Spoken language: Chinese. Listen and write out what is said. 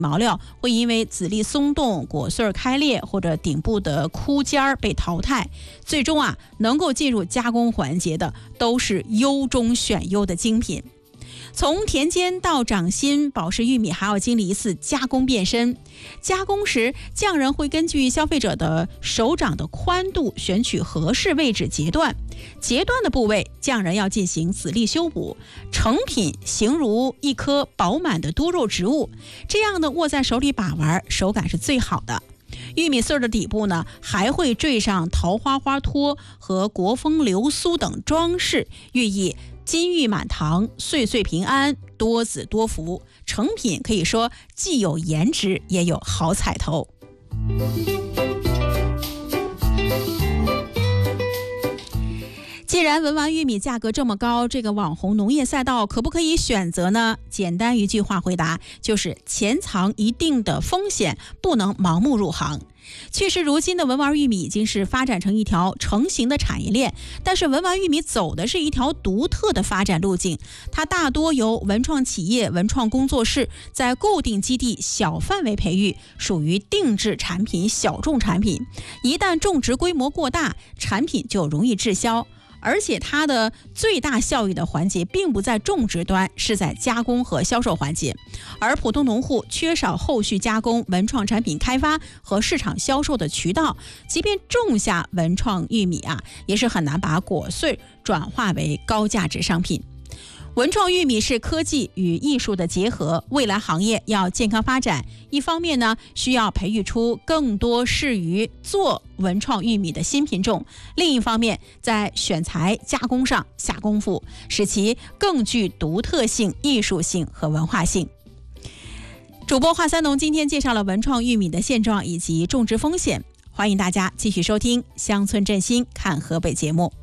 毛料会因为籽粒松动、果穗开裂或者顶部的枯尖被淘汰，最终能够进入加工环节的都是优中选优的精品。从田间到掌心，保氏玉米还要经历一次加工变身。加工时，匠人会根据消费者的手掌的宽度选取合适位置截断，截断的部位匠人要进行籽粒修补，成品形如一颗饱满的多肉植物，这样的握在手里把玩，手感是最好的。玉米穗的底部呢，还会缀上桃花花托和国风流苏等装饰，寓意金玉满堂，岁岁平安，多子多福。成品可以说既有颜值，也有好彩头。既然文玩玉米价格这么高，这个网红农业赛道可不可以选择呢？简单一句话回答，就是潜藏一定的风险，不能盲目入行。确实，如今的文玩玉米已经是发展成一条成型的产业链，但是文玩玉米走的是一条独特的发展路径，它大多由文创企业、文创工作室在固定基地小范围培育，属于定制产品、小众产品。一旦种植规模过大，产品就容易滞销。而且它的最大效益的环节并不在种植端，是在加工和销售环节。而普通农户缺少后续加工、文创产品开发和市场销售的渠道，即便种下文创玉米也是很难把果穗转化为高价值商品。文创玉米是科技与艺术的结合，未来行业要健康发展，一方面呢，需要培育出更多适于做文创玉米的新品种，另一方面，在选材加工上下功夫，使其更具独特性、艺术性和文化性。主播华三农今天介绍了文创玉米的现状以及种植风险，欢迎大家继续收听乡村振兴看河北节目。